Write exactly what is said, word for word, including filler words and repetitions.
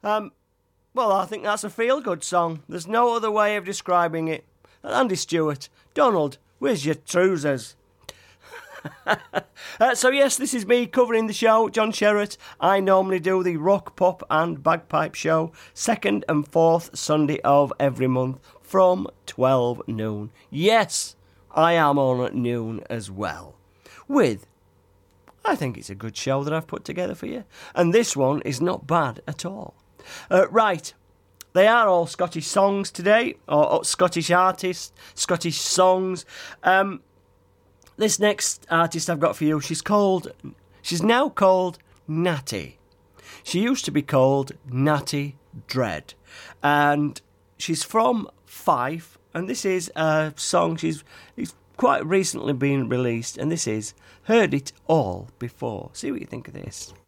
Um, well, I think that's a feel-good song. There's no other way of describing it. Andy Stewart, Donald, where's your trousers? uh, so yes, this is me covering the show, John Sherratt. I normally do the rock, pop and bagpipe show second and fourth Sunday of every month from twelve noon. Yes, I am on at noon as well. With, I think it's a good show that I've put together for you. And this one is not bad at all. Uh, right, they are all Scottish songs today, or, or Scottish artists, Scottish songs. Um... This next artist I've got for you, she's called, she's now called Natty. She used to be called Natty Dread. And she's from Fife, and this is a song she's it's quite recently been released, and this is Heard It All Before. See what you think of this.